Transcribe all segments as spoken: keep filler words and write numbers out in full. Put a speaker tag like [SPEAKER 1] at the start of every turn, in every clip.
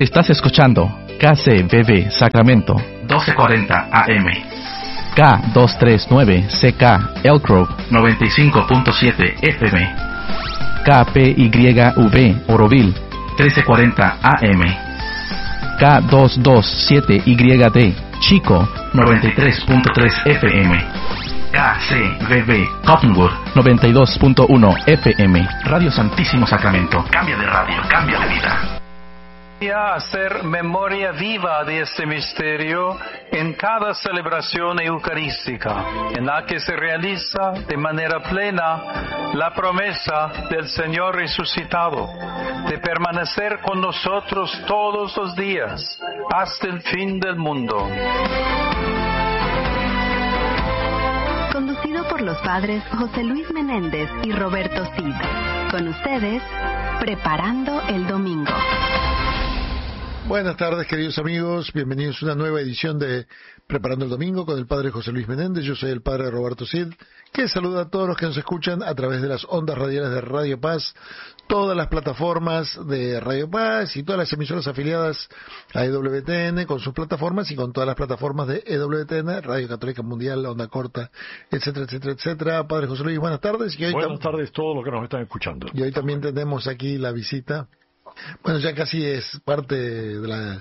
[SPEAKER 1] Estás escuchando K C B B Sacramento doce cuarenta A M, K doscientos treinta y nueve C K Elk Grove noventa y cinco punto siete F M, K P Y V Oroville trece cuarenta A M, K doscientos veintisiete Y D Chico noventa y tres punto tres F M, K C B B Cottonwood noventa y dos punto uno F M. Radio Santísimo Sacramento. Cambia de radio, cambia de vida.
[SPEAKER 2] Hacer memoria viva de este misterio en cada celebración eucarística, en la que se realiza de manera plena la promesa del Señor resucitado de permanecer con nosotros todos los días hasta el fin del mundo.
[SPEAKER 3] Conducido por los padres José Luis Menéndez y Roberto Cid. Con ustedes, Preparando el Domingo.
[SPEAKER 4] Buenas tardes, queridos amigos. Bienvenidos a una nueva edición de Preparando el Domingo con el padre José Luis Menéndez. Yo soy el padre Roberto Cid, que saluda a todos los que nos escuchan a través de las ondas radiales de Radio Paz, todas las plataformas de Radio Paz y todas las emisoras afiliadas a E W T N con sus plataformas y con todas las plataformas de E W T N, Radio Católica Mundial, Onda Corta, etcétera, etcétera, etcétera. Padre José Luis, buenas tardes. Y hoy
[SPEAKER 5] buenas tardes a todos los que nos están escuchando.
[SPEAKER 4] Y hoy también tenemos aquí la visita. Bueno, ya casi es parte de la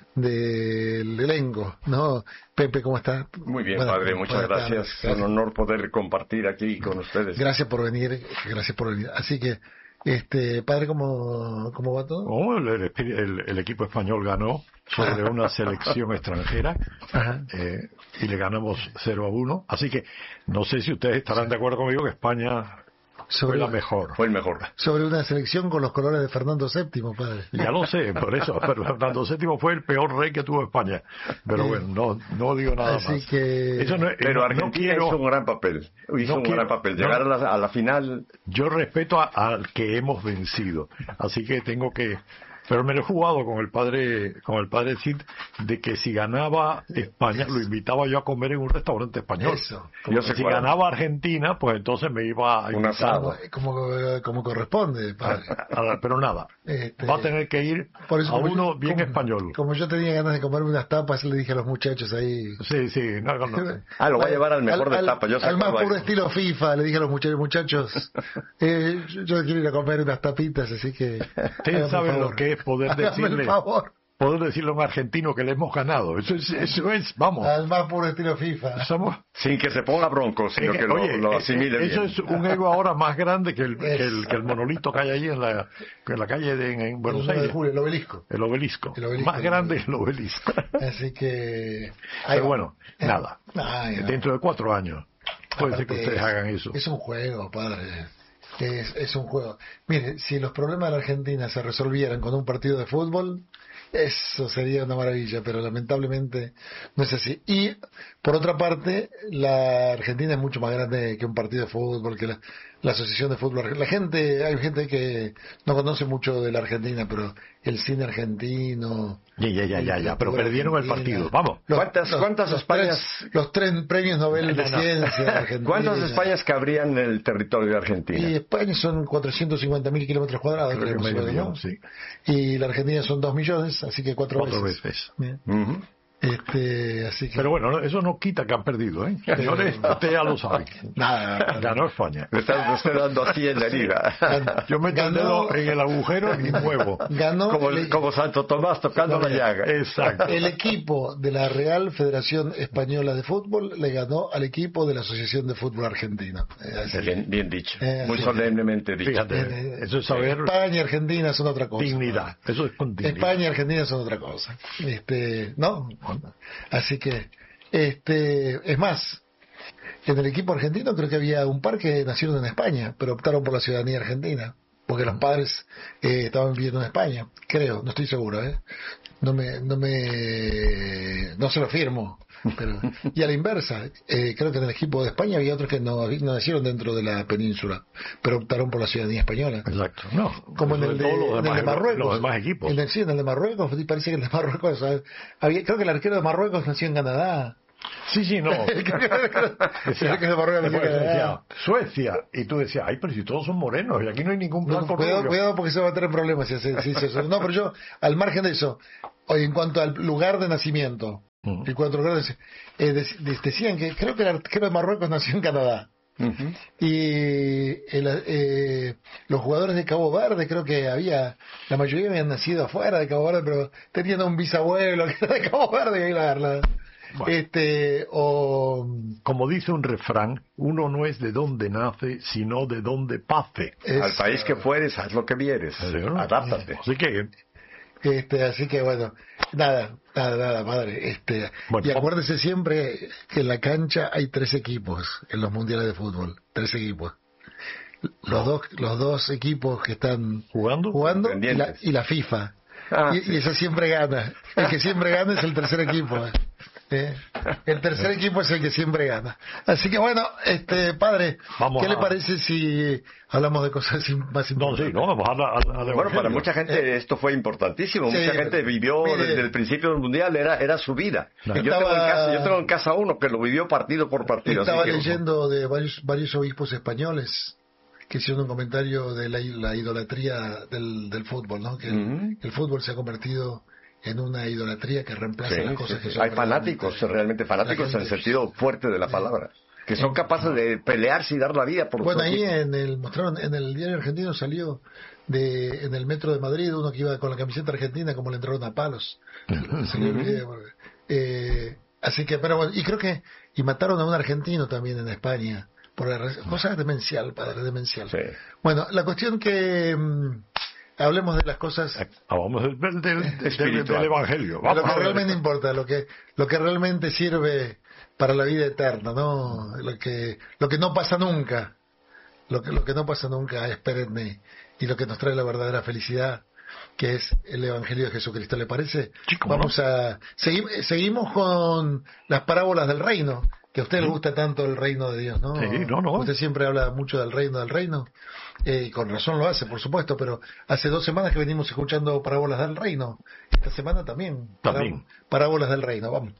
[SPEAKER 4] del elenco, ¿no? Pepe, ¿cómo está?
[SPEAKER 6] Muy bien,
[SPEAKER 4] buenas,
[SPEAKER 6] padre, muchas gracias. gracias. Es un honor poder compartir aquí con ustedes.
[SPEAKER 4] Gracias por venir, gracias por venir. Así que, este, padre, ¿cómo, cómo va todo?
[SPEAKER 5] Oh, el, el, el equipo español ganó sobre una selección extranjera eh, y le ganamos cero a uno. Así que no sé si ustedes estarán de acuerdo conmigo que España Sobre, fue la mejor.
[SPEAKER 6] Fue el mejor.
[SPEAKER 4] Sobre una selección con los colores de Fernando séptimo, padre.
[SPEAKER 5] Ya lo sé, por eso. Pero Fernando séptimo fue el peor rey que tuvo España. Pero bueno, no no digo nada
[SPEAKER 4] Así
[SPEAKER 5] más.
[SPEAKER 4] Que...
[SPEAKER 6] Eso no, pero no, Argentina no quiero, hizo un gran papel. Hizo no un quiero, gran papel. Llegar no, a, la, a la final.
[SPEAKER 5] Yo respeto al que hemos vencido. Así que tengo que... Pero me lo he jugado con el padre con el padre Cid de que si ganaba España lo invitaba yo a comer en un restaurante español.
[SPEAKER 4] Eso.
[SPEAKER 5] Yo sé si cuál. Ganaba Argentina, pues entonces me iba a
[SPEAKER 6] un asado.
[SPEAKER 4] Como, como corresponde, padre.
[SPEAKER 5] A, a, pero nada, este, va a tener que ir
[SPEAKER 4] por eso,
[SPEAKER 5] a uno
[SPEAKER 4] yo,
[SPEAKER 5] bien
[SPEAKER 4] como,
[SPEAKER 5] español.
[SPEAKER 4] Como yo tenía ganas de comerme unas tapas, le dije a los muchachos ahí.
[SPEAKER 5] Sí, sí. No, no, no.
[SPEAKER 6] Ah, lo va a llevar al mejor
[SPEAKER 4] al,
[SPEAKER 6] de tapas. Yo
[SPEAKER 4] al más puro estilo FIFA, le dije a los muchachos, muchachos, eh, yo, yo quiero ir a comer unas tapitas, así que...
[SPEAKER 5] Ustedes saben lo que es poder decirle...
[SPEAKER 4] favor.
[SPEAKER 5] Poder decirle a un argentino que le hemos ganado. Eso es, eso es vamos.
[SPEAKER 4] Al más puro estilo FIFA.
[SPEAKER 5] Somos...
[SPEAKER 6] Sin que se ponga bronco, sino que, que
[SPEAKER 5] oye,
[SPEAKER 6] lo, lo asimile
[SPEAKER 5] eso
[SPEAKER 6] bien.
[SPEAKER 5] Es un ego ahora más grande que el, que el, que el monolito que hay allí en la, en la calle de en, en Buenos Aires.
[SPEAKER 4] De julio, el obelisco.
[SPEAKER 5] El obelisco.
[SPEAKER 4] El obelisco.
[SPEAKER 5] Más grande que el obelisco.
[SPEAKER 4] Así que...
[SPEAKER 5] Pero bueno, eh, nada.
[SPEAKER 4] Ay, no.
[SPEAKER 5] Dentro de cuatro años. Puede ser que ustedes
[SPEAKER 4] es,
[SPEAKER 5] hagan eso.
[SPEAKER 4] Es un juego, padre. Es, es un juego. Mire, si los problemas de la Argentina se resolvieran con un partido de fútbol, eso sería una maravilla, pero lamentablemente no es así. Y, por otra parte, la Argentina es mucho más grande que un partido de fútbol, que la, la asociación de fútbol. La gente, hay gente que no conoce mucho de la Argentina, pero el cine argentino...
[SPEAKER 5] Ya, ya, ya, ya, ya, pero perdieron el partido. Vamos.
[SPEAKER 6] Los, ¿Cuántas,
[SPEAKER 4] los,
[SPEAKER 6] cuántas
[SPEAKER 4] los
[SPEAKER 6] Españas...
[SPEAKER 4] Tres, los tres premios Nobel
[SPEAKER 5] no,
[SPEAKER 4] de
[SPEAKER 5] no, no.
[SPEAKER 4] Ciencia de Argentina.
[SPEAKER 6] ¿Cuántas Españas cabrían en el territorio de Argentina?
[SPEAKER 4] Y España son cuatrocientos cincuenta mil kilómetros cuadrados,
[SPEAKER 5] creo
[SPEAKER 4] creo
[SPEAKER 5] que medio
[SPEAKER 4] ¿no?
[SPEAKER 5] millón, sí.
[SPEAKER 4] Y la Argentina son dos millones, así que cuatro,
[SPEAKER 5] cuatro
[SPEAKER 4] veces.
[SPEAKER 5] veces.
[SPEAKER 4] veces.
[SPEAKER 6] Uh-huh.
[SPEAKER 4] Este, así que...
[SPEAKER 5] Pero bueno, eso no quita que han perdido, ¿eh? Señores, usted ya lo sabe.
[SPEAKER 4] Nada,
[SPEAKER 5] ganó España.
[SPEAKER 6] Me está usted dando así en la herida.
[SPEAKER 5] Yo meto el dedo en el agujero y muevo.
[SPEAKER 4] Ganó
[SPEAKER 6] como,
[SPEAKER 4] el,
[SPEAKER 6] como Santo Tomás tocando la llaga.
[SPEAKER 5] Exacto.
[SPEAKER 4] El equipo de la Real Federación Española de Fútbol le ganó al equipo de la Asociación de Fútbol Argentina.
[SPEAKER 6] Eh, bien, bien dicho.
[SPEAKER 4] Eh,
[SPEAKER 6] Muy solemnemente dicho.
[SPEAKER 5] Fíjate,
[SPEAKER 4] eh,
[SPEAKER 5] eso es saber...
[SPEAKER 4] España y Argentina son otra cosa.
[SPEAKER 5] Dignidad. ¿No? Eso es con dignidad.
[SPEAKER 4] España y Argentina son otra cosa. Este, ¿no? Así que, este, es más, en el equipo argentino creo que había un par que nacieron en España, pero optaron por la ciudadanía argentina, porque los padres eh, estaban viviendo en España, creo, no estoy seguro, ¿eh? No me, no me, no se lo firmo. Pero, y a la inversa, eh, creo que en el equipo de España había otros que no, no nacieron dentro de la península, pero optaron por la ciudadanía española.
[SPEAKER 5] Exacto. No,
[SPEAKER 4] como en el de,
[SPEAKER 5] los demás,
[SPEAKER 4] en el de Marruecos.
[SPEAKER 5] Los demás equipos.
[SPEAKER 4] En el, sí, en el de Marruecos, parece que el de Marruecos, había, creo que el arquero de Marruecos nació en Canadá.
[SPEAKER 5] Sí, sí, no. decía, decía, Suecia, y tú decías, ay, pero si todos son morenos, y aquí no hay ningún blanco.
[SPEAKER 4] No, cuidado, cuidado, porque se va a tener problemas si hace si eso. No, pero yo, al margen de eso, hoy en cuanto al lugar de nacimiento, uh-huh. en cuanto al lugar de, eh, de, de, decían que creo que el arquero de Marruecos nació en Canadá. Uh-huh. Y el, eh, los jugadores de Cabo Verde, creo que había, la mayoría habían nacido afuera de Cabo Verde, pero tenían un bisabuelo que era de Cabo Verde y ahí la verdad. Bueno, este, o
[SPEAKER 5] como dice un refrán, uno no es de donde nace, sino de donde pase.
[SPEAKER 6] Es, al país que fueres, haz lo que vieres, ¿sí, no? Adáptate.
[SPEAKER 5] Así que,
[SPEAKER 4] este, así que bueno, nada, nada, nada, padre. Este, bueno, y acuérdese siempre que en la cancha hay tres equipos en los mundiales de fútbol, tres equipos. Los no. dos, los dos equipos que están
[SPEAKER 5] jugando,
[SPEAKER 4] jugando y la, y la FIFA. Ah, y, sí. y eso siempre gana. El que siempre gana es el tercer equipo. ¿eh? El tercer equipo es el que siempre gana. Así que bueno, este padre, Vamos ¿qué a... le parece si hablamos de cosas más importantes?
[SPEAKER 5] No, sí, no, vamos a hablar de
[SPEAKER 6] Bueno, para mucha gente eh, esto fue importantísimo. Sí, mucha gente vivió mire, desde el principio del mundial, era era su vida. No. Yo, estaba, tengo en casa, yo tengo en casa uno que lo vivió partido por partido.
[SPEAKER 4] Estaba
[SPEAKER 6] así que,
[SPEAKER 4] leyendo de varios, varios obispos españoles que hicieron un comentario de la, la idolatría del, del fútbol, ¿no? Que el, uh-huh. el fútbol se ha convertido en una idolatría que reemplaza sí, las cosas sí, que son
[SPEAKER 6] hay fanáticos, realmente fanáticos en el sentido fuerte de la palabra, que son capaces de pelearse y dar la vida por
[SPEAKER 4] bueno, ahí en el mostraron en el diario argentino salió de en el metro de Madrid uno que iba con la camiseta argentina como le entraron a palos. Salió el video, eh, así que, pero bueno, y creo que y mataron a un argentino también en España por la cosa demencial, padre, demencial. Sí. Bueno, la cuestión que mmm, hablemos de las cosas.
[SPEAKER 5] Hablamos del, del, del, del, del Evangelio.
[SPEAKER 4] Vamos lo que realmente importa, lo que lo que realmente sirve para la vida eterna, ¿no? Lo que lo que no pasa nunca, lo que lo que no pasa nunca es perenne y lo que nos trae la verdadera felicidad, que es el Evangelio de Jesucristo. ¿Le parece?
[SPEAKER 5] Chico,
[SPEAKER 4] Vamos
[SPEAKER 5] ¿no?
[SPEAKER 4] a seguir, seguimos con las parábolas del reino. Que a usted le gusta tanto el reino de Dios, ¿no?
[SPEAKER 5] Sí, no, no.
[SPEAKER 4] Usted siempre habla mucho del reino, del reino, eh, y con razón lo hace, por supuesto, pero hace dos semanas que venimos escuchando parábolas del reino. Esta semana también.
[SPEAKER 5] También.
[SPEAKER 4] Parábolas del reino, vamos.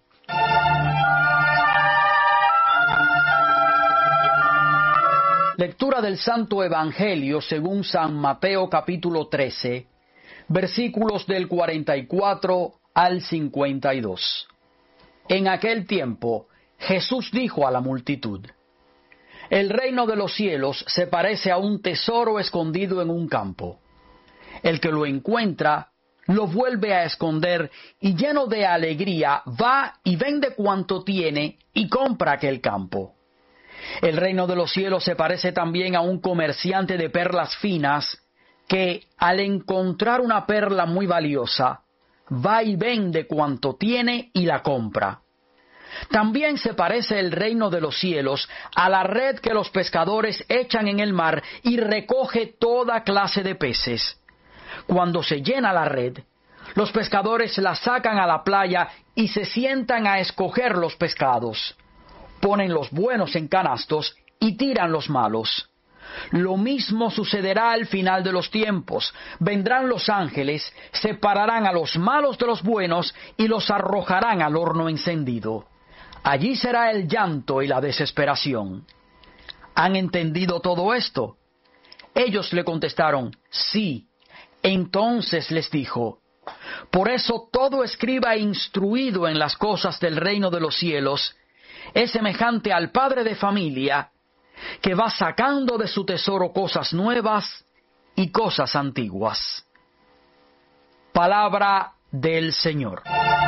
[SPEAKER 7] Lectura del Santo Evangelio según San Mateo capítulo trece, versículos del cuarenta y cuatro al cincuenta y dos. En aquel tiempo, Jesús dijo a la multitud: el reino de los cielos se parece a un tesoro escondido en un campo. El que lo encuentra, lo vuelve a esconder y lleno de alegría va y vende cuanto tiene y compra aquel campo. El reino de los cielos se parece también a un comerciante de perlas finas que, al encontrar una perla muy valiosa, va y vende cuanto tiene y la compra. También se parece el reino de los cielos a la red que los pescadores echan en el mar y recoge toda clase de peces. Cuando se llena la red, los pescadores la sacan a la playa y se sientan a escoger los pescados. Ponen los buenos en canastos y tiran los malos. Lo mismo sucederá al final de los tiempos. Vendrán los ángeles, separarán a los malos de los buenos y los arrojarán al horno encendido. Allí será el llanto y la desesperación. ¿Han entendido todo esto? Ellos le contestaron, sí. Entonces les dijo: por eso todo escriba instruido en las cosas del reino de los cielos es semejante al padre de familia que va sacando de su tesoro cosas nuevas y cosas antiguas. Palabra del Señor.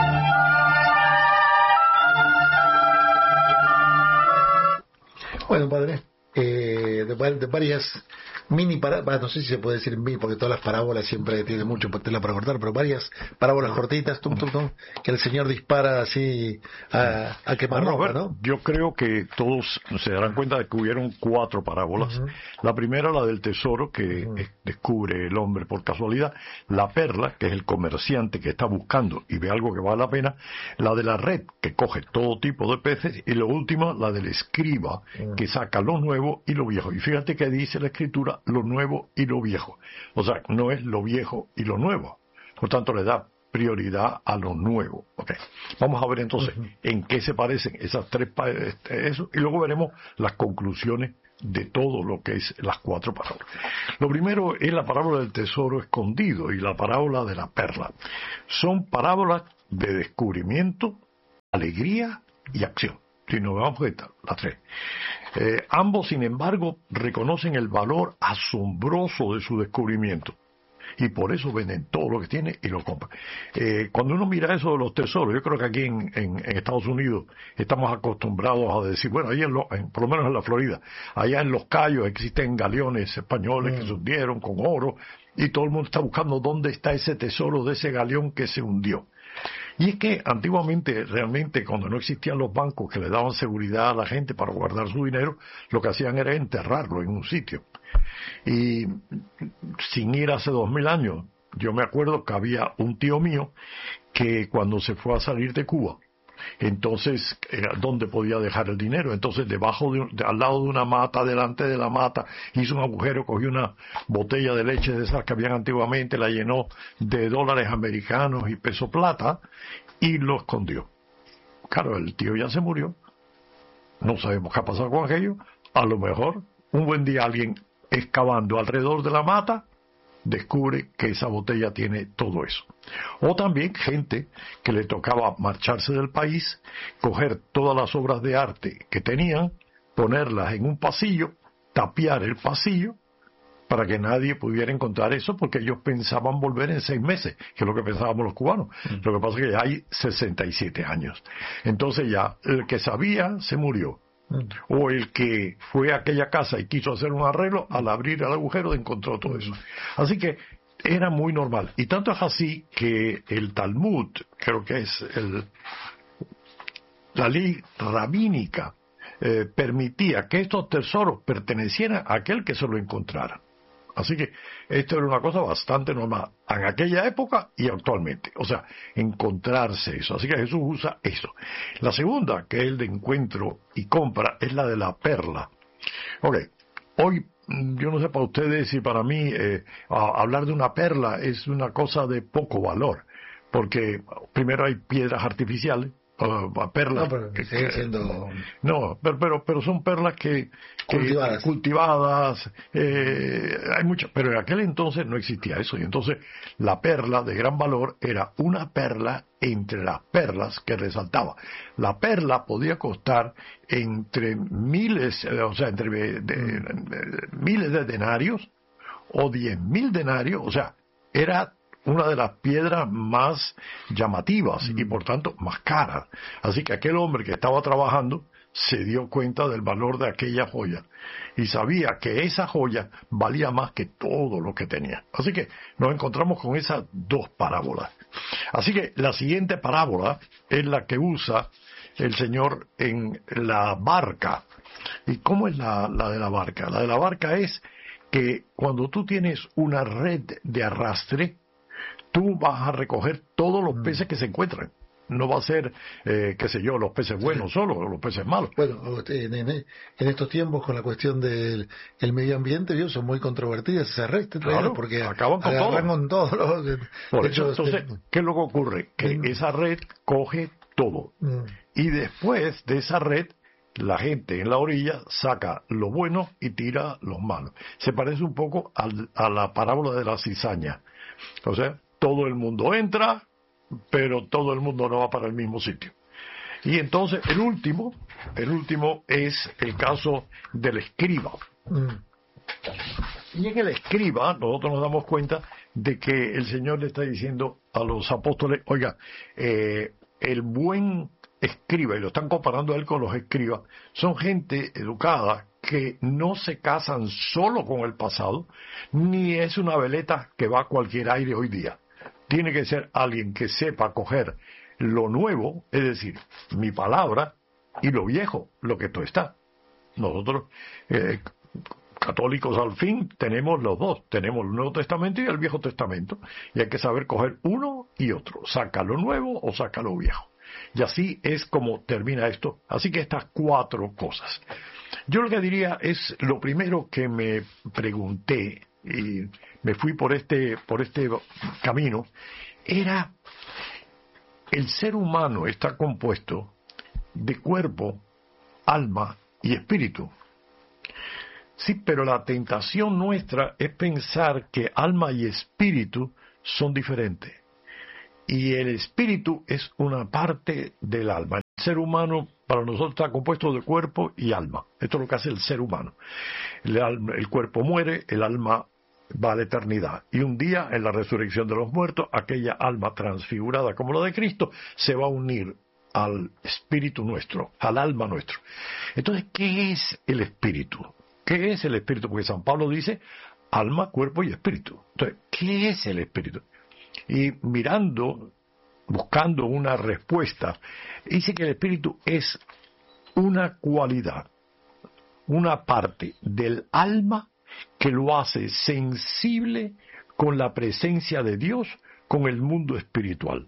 [SPEAKER 4] Bueno, padre, eh, de, de varias mini parábolas, no sé si se puede decir mini, porque todas las parábolas siempre tienen mucho tela para cortar, pero varias parábolas cortitas, tum, tum, tum, que el Señor dispara así a, a quemarropa, ¿no?
[SPEAKER 5] Yo creo que todos se darán cuenta de que hubieron cuatro parábolas. Uh-huh. La primera, la del tesoro, que uh-huh. descubre el hombre por casualidad. La perla, que es el comerciante que está buscando y ve algo que vale la pena. La de la red, que coge todo tipo de peces. Y la última, la del escriba, uh-huh. que saca lo nuevo y lo viejo. Y fíjate que dice la Escritura lo nuevo y lo viejo. O sea, no es lo viejo y lo nuevo. Por tanto, le da prioridad a lo nuevo. Okay. Vamos a ver entonces uh-huh. en qué se parecen esas tres este, eso, y luego veremos las conclusiones de todo lo que es las cuatro parábolas. Lo primero es la parábola del tesoro escondido y la parábola de la perla. Son parábolas de descubrimiento, alegría y acción. Si nos vamos a esta, las tres. Eh, ambos, sin embargo, reconocen el valor asombroso de su descubrimiento. Y por eso venden todo lo que tienen y lo compran. Eh, cuando uno mira eso de los tesoros, yo creo que aquí en, en, en Estados Unidos estamos acostumbrados a decir, bueno, ahí en, lo, en por lo menos en la Florida, allá en Los Cayos existen galeones españoles mm. que se hundieron con oro, y todo el mundo está buscando dónde está ese tesoro de ese galeón que se hundió. Y es que antiguamente, realmente, cuando no existían los bancos que le daban seguridad a la gente para guardar su dinero, lo que hacían era enterrarlo en un sitio. Y sin ir hace dos mil años, yo me acuerdo que había un tío mío que cuando se fue a salir de Cuba, entonces, ¿dónde podía dejar el dinero? Entonces, debajo de, de, al lado de una mata, delante de la mata, hizo un agujero, cogió una botella de leche de esas que habían antiguamente, la llenó de dólares americanos y peso plata, y lo escondió. Claro, el tío ya se murió, no sabemos qué ha pasado con aquello. A lo mejor, un buen día alguien excavando alrededor de la mata, descubre que esa botella tiene todo eso. O también gente que le tocaba marcharse del país, coger todas las obras de arte que tenían, ponerlas en un pasillo, tapiar el pasillo, para que nadie pudiera encontrar eso, porque ellos pensaban volver en seis meses, que es lo que pensábamos los cubanos. Mm. Lo que pasa es que ya hay sesenta y siete años. Entonces ya, el que sabía se murió. O el que fue a aquella casa y quiso hacer un arreglo, al abrir el agujero encontró todo eso. Así que era muy normal. Y tanto es así que el Talmud, creo que es el, la ley rabínica, eh, permitía que estos tesoros pertenecieran a aquel que se lo encontrara. Así que esto era una cosa bastante normal en aquella época y actualmente. O sea, encontrarse eso. Así que Jesús usa eso. La segunda, que es el de encuentro y compra, es la de la perla. Ok, hoy yo no sé para ustedes y para mí eh, hablar de una perla es una cosa de poco valor. Porque primero hay piedras artificiales. Uh, perlas
[SPEAKER 4] no, pero
[SPEAKER 5] que,
[SPEAKER 4] sigue
[SPEAKER 5] que,
[SPEAKER 4] siendo...
[SPEAKER 5] no pero, pero pero son perlas que, que
[SPEAKER 4] cultivadas,
[SPEAKER 5] cultivadas eh, hay muchas, pero en aquel entonces no existía eso, y entonces la perla de gran valor era una perla entre las perlas que resaltaba. La perla podía costar entre miles, o sea, entre de, de, de, miles de denarios o diez mil denarios, o sea, era una de las piedras más llamativas y por tanto más caras. Así que aquel hombre que estaba trabajando se dio cuenta del valor de aquella joya y sabía que esa joya valía más que todo lo que tenía. Así que nos encontramos con esas dos parábolas. Así que la siguiente parábola es la que usa el Señor en la barca. ¿Y cómo es la, la de la barca? La de la barca es que cuando tú tienes una red de arrastre, tú vas a recoger todos los peces que se encuentran. No va a ser, eh, qué sé yo, los peces buenos sí. solo, o los peces malos.
[SPEAKER 4] Bueno, en, en, en estos tiempos con la cuestión del el medio ambiente, ¿vio? Son muy controvertidas esas redes,
[SPEAKER 5] claro,
[SPEAKER 4] porque
[SPEAKER 5] acaban con todo.
[SPEAKER 4] Con todo. De,
[SPEAKER 5] Por
[SPEAKER 4] de
[SPEAKER 5] eso,
[SPEAKER 4] hecho,
[SPEAKER 5] entonces, este, ¿qué es lo que ocurre? Que mm. esa red coge todo. Mm. Y después de esa red, la gente en la orilla saca lo bueno y tira lo malo. Se parece un poco al, a la parábola de la cizaña. O sea, todo el mundo entra, pero todo el mundo no va para el mismo sitio. Y entonces el último, el último es el caso del escriba. Mm. Y en el escriba nosotros nos damos cuenta de que el Señor le está diciendo a los apóstoles, oiga, eh, el buen escriba, y lo están comparando a él con los escribas, son gente educada que no se casan solo con el pasado, ni es una veleta que va a cualquier aire hoy día. Tiene que ser alguien que sepa coger lo nuevo, es decir, mi palabra, y lo viejo, lo que esto está. Nosotros, eh, católicos al fin, tenemos los dos. Tenemos el Nuevo Testamento y el Viejo Testamento. Y hay que saber coger uno y otro. Saca lo nuevo o saca lo viejo. Y así es como termina esto. Así que estas cuatro cosas. Yo lo que diría es, lo primero que me pregunté, y me fui por este por este camino, era, el ser humano está compuesto de cuerpo, alma y espíritu. Sí, pero la tentación nuestra es pensar que alma y espíritu son diferentes. Y el espíritu es una parte del alma. El ser humano para nosotros está compuesto de cuerpo y alma. Esto es lo que hace el ser humano. El, alma, el cuerpo muere, el alma va a la eternidad. Y un día, en la resurrección de los muertos, aquella alma transfigurada como la de Cristo se va a unir al espíritu nuestro, al alma nuestro. Entonces, ¿qué es el espíritu? ¿Qué es el espíritu? Porque San Pablo dice alma, cuerpo y espíritu. Entonces, ¿qué es el espíritu? Y mirando, buscando una respuesta, dice que el espíritu es una cualidad, una parte del alma que lo hace sensible con la presencia de Dios, con el mundo espiritual.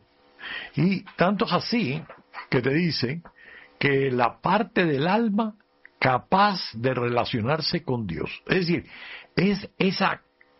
[SPEAKER 5] Y tanto es así que te dice que la parte del alma capaz de relacionarse con Dios, es decir, es esa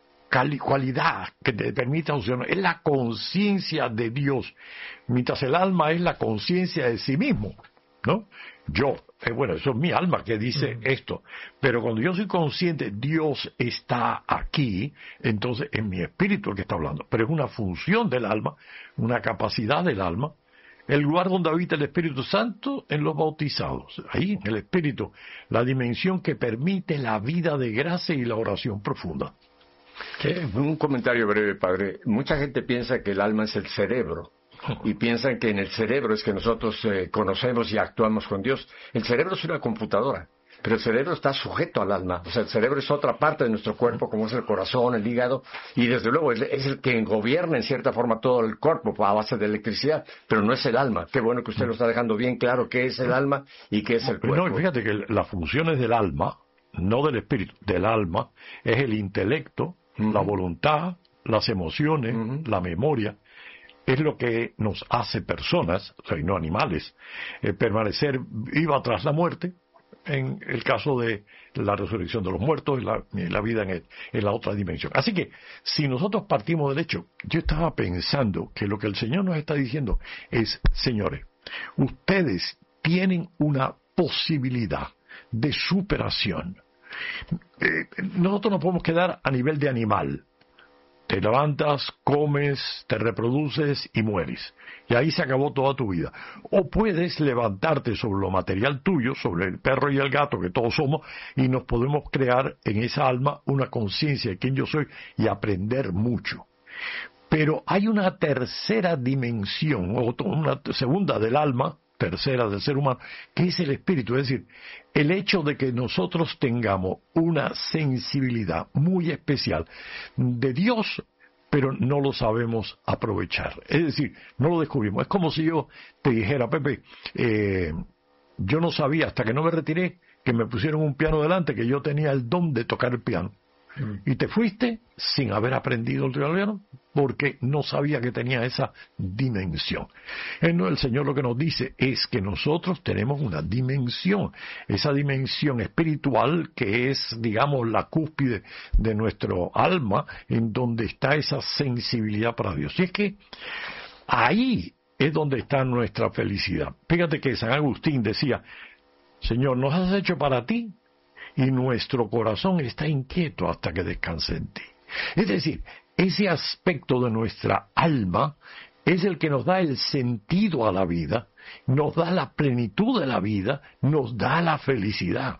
[SPEAKER 5] cualidad que te permite funcionar, es la conciencia de Dios, mientras el alma es la conciencia de sí mismo, ¿no? Yo, eh, bueno, eso es mi alma que dice mm. esto, pero cuando yo soy consciente, Dios está aquí, entonces es mi espíritu el que está hablando, pero es una función del alma, una capacidad del alma, el lugar donde habita el Espíritu Santo en los bautizados, ahí, el Espíritu, la dimensión que permite la vida de gracia y la oración profunda.
[SPEAKER 6] ¿Qué? Un comentario breve, padre. Mucha gente piensa que el alma es el cerebro y piensan que en el cerebro es que nosotros eh, conocemos y actuamos con Dios. El cerebro es una computadora, pero el cerebro está sujeto al alma. O sea, el cerebro es otra parte de nuestro cuerpo, como es el corazón, el hígado, y desde luego es, es el que gobierna en cierta forma todo el cuerpo a base de electricidad, pero no es el alma. Qué bueno que usted lo está dejando bien claro qué es el alma y qué es el cuerpo.
[SPEAKER 5] No, fíjate que las funciones del alma, no del espíritu, del alma, es el intelecto, Uh-huh. la voluntad, las emociones, uh-huh. la memoria, es lo que nos hace personas, o sea, y no animales, eh, permanecer viva tras la muerte, en el caso de la resurrección de los muertos, la, la vida en, el, en la otra dimensión. Así que, si nosotros partimos del hecho, yo estaba pensando que lo que el Señor nos está diciendo es, señores, ustedes tienen una posibilidad de superación. Eh, nosotros no podemos quedar a nivel de animal. Te levantas, comes, te reproduces y mueres. Y ahí se acabó toda tu vida. O puedes levantarte sobre lo material tuyo, sobre el perro y el gato que todos somos, y nos podemos crear en esa alma una conciencia de quién yo soy y aprender mucho. Pero hay una tercera dimensión, o una segunda del alma, tercera del ser humano, que es el espíritu, es decir, el hecho de que nosotros tengamos una sensibilidad muy especial de Dios, pero no lo sabemos aprovechar, es decir, no lo descubrimos. Es como si yo te dijera, Pepe, eh, yo no sabía hasta que no me retiré que me pusieron un piano delante, que yo tenía el don de tocar el piano. Y te fuiste sin haber aprendido el piano porque no sabía que tenía esa dimensión. El Señor lo que nos dice es que nosotros tenemos una dimensión, esa dimensión espiritual que es, digamos, la cúspide de nuestro alma, en donde está esa sensibilidad para Dios. Y es que ahí es donde está nuestra felicidad. Fíjate que San Agustín decía, Señor, nos has hecho para ti, y nuestro corazón está inquieto hasta que descanse en ti. Es decir, ese aspecto de nuestra alma es el que nos da el sentido a la vida, nos da la plenitud de la vida, nos da la felicidad.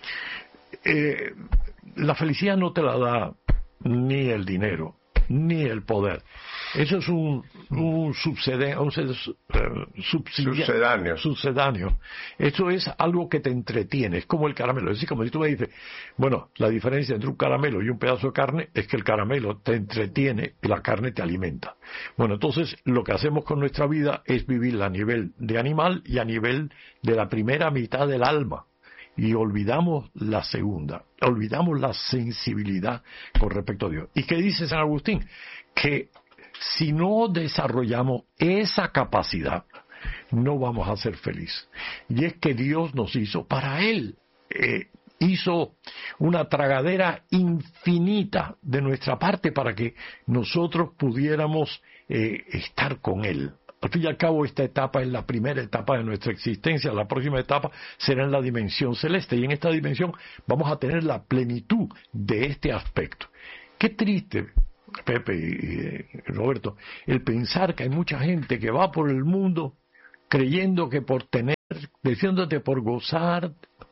[SPEAKER 5] Eh, la felicidad no te la da ni el dinero, ni el poder. Eso es un, un, subsede, un uh,
[SPEAKER 6] subsidiario.
[SPEAKER 5] sucedáneo. Eso es algo que te entretiene, es como el caramelo. Es decir, como si tú me dices, bueno, la diferencia entre un caramelo y un pedazo de carne es que el caramelo te entretiene y la carne te alimenta. Bueno, entonces lo que hacemos con nuestra vida es vivirla a nivel de animal y a nivel de la primera mitad del alma. Y olvidamos la segunda, olvidamos la sensibilidad con respecto a Dios. ¿Y qué dice San Agustín? Que si no desarrollamos esa capacidad, no vamos a ser felices. Y es que Dios nos hizo para Él. Eh, hizo una tragadera infinita de nuestra parte para que nosotros pudiéramos eh, estar con Él. Al fin y al cabo, esta etapa es la primera etapa de nuestra existencia. La próxima etapa será en la dimensión celeste, y en esta dimensión vamos a tener la plenitud de este aspecto. Qué triste, Pepe y Roberto, el pensar que hay mucha gente que va por el mundo creyendo que por tener, diciéndote por gozar,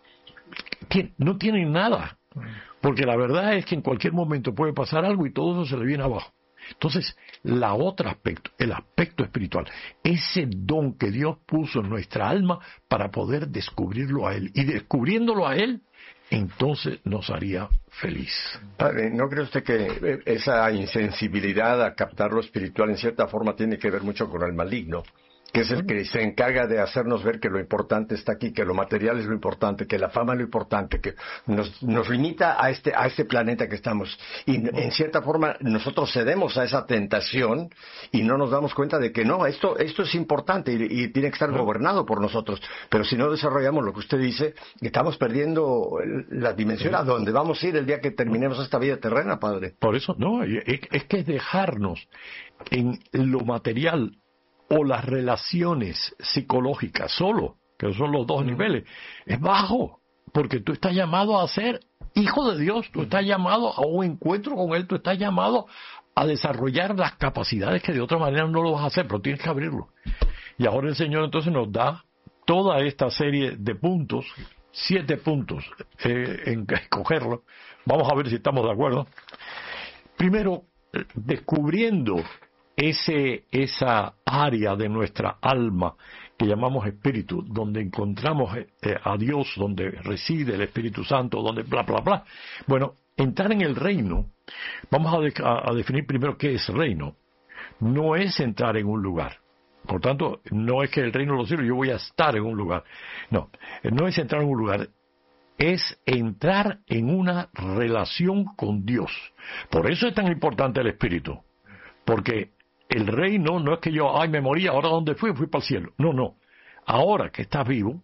[SPEAKER 5] no tienen nada, porque la verdad es que en cualquier momento puede pasar algo y todo eso se le viene abajo. Entonces, la otra aspecto, el aspecto espiritual, ese don que Dios puso en nuestra alma para poder descubrirlo a Él, y descubriéndolo a Él, entonces nos haría feliz.
[SPEAKER 6] Padre, ¿no cree usted que esa insensibilidad a captar lo espiritual en cierta forma tiene que ver mucho con el maligno? Que es el que se encarga de hacernos ver que lo importante está aquí, que lo material es lo importante, que la fama es lo importante, que nos, nos limita a este, a este planeta que estamos. Y en cierta forma nosotros cedemos a esa tentación y no nos damos cuenta de que no, esto, esto es importante y, y tiene que estar gobernado por nosotros. Pero si no desarrollamos lo que usted dice, estamos perdiendo la dimensión a donde vamos a ir el día que terminemos esta vida terrena, Padre.
[SPEAKER 5] Por eso, no, es, es que es dejarnos en lo material o las relaciones psicológicas solo, que son los dos niveles, es bajo, porque tú estás llamado a ser hijo de Dios, tú estás llamado a un encuentro con Él, tú estás llamado a desarrollar las capacidades que de otra manera no lo vas a hacer, pero tienes que abrirlo. Y ahora el Señor entonces nos da toda esta serie de puntos, siete puntos eh, en escogerlo. Vamos a ver si estamos de acuerdo. Primero, descubriendo Ese, esa área de nuestra alma que llamamos espíritu, donde encontramos eh, a Dios, donde reside el Espíritu Santo, donde bla, bla, bla. Bueno, entrar en el reino, vamos a, de, a, a definir primero qué es reino. No es entrar en un lugar. Por tanto, no es que el reino de los cielos yo voy a estar en un lugar. No, no es entrar en un lugar. Es entrar en una relación con Dios. Por eso es tan importante el espíritu. Porque el reino no es que yo, ay, me morí, ahora ¿dónde fui? Fui para el cielo. No, no. Ahora que estás vivo,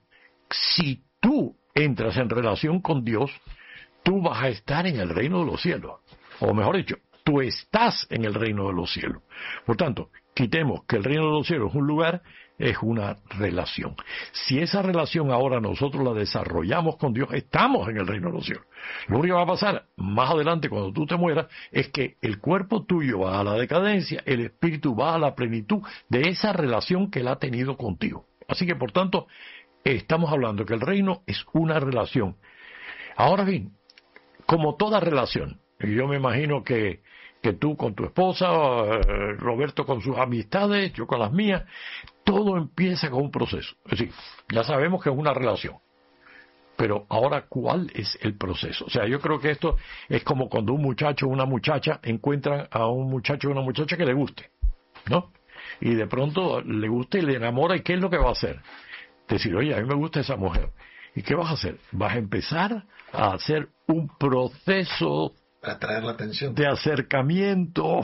[SPEAKER 5] si tú entras en relación con Dios, tú vas a estar en el reino de los cielos. O mejor dicho, tú estás en el reino de los cielos. Por tanto, quitemos que el reino de los cielos es un lugar, es una relación. Si esa relación ahora nosotros la desarrollamos con Dios, estamos en el reino de los cielos. Lo único que va a pasar más adelante cuando tú te mueras es que el cuerpo tuyo va a la decadencia, el espíritu va a la plenitud de esa relación que él ha tenido contigo. Así que por tanto, estamos hablando que el reino es una relación. Ahora bien, como toda relación, y yo me imagino que que tú con tu esposa, Roberto con sus amistades, yo con las mías, todo empieza con un proceso. Es decir, ya sabemos que es una relación, pero ahora, ¿cuál es el proceso? O sea, yo creo que esto es como cuando un muchacho o una muchacha encuentran a un muchacho o una muchacha que le guste, ¿no? Y de pronto le gusta y le enamora, ¿y qué es lo que va a hacer? Decir, oye, a mí me gusta esa mujer. ¿Y qué vas a hacer? Vas a empezar a hacer un proceso
[SPEAKER 4] atraer la atención,
[SPEAKER 5] de acercamiento,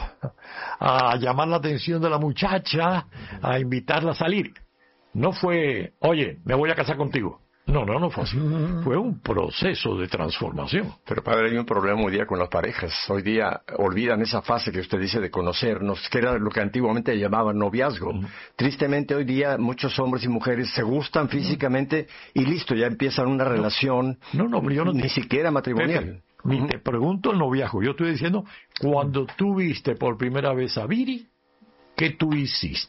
[SPEAKER 5] a llamar la atención de la muchacha, a invitarla a salir. No fue, oye, me voy a casar contigo. No, no, no fue así. Fue un proceso de transformación.
[SPEAKER 6] Pero padre, hay un problema hoy día con las parejas. Hoy día olvidan esa fase que usted dice de conocernos, que era lo que antiguamente llamaban noviazgo. Uh-huh. Tristemente hoy día muchos hombres y mujeres se gustan físicamente y listo, ya empiezan una relación.
[SPEAKER 5] No, no, yo no
[SPEAKER 6] ni siquiera matrimonial.
[SPEAKER 5] Ni te pregunto el noviazgo. Yo estoy diciendo, cuando tú viste por primera vez a Viri, ¿qué tú hiciste?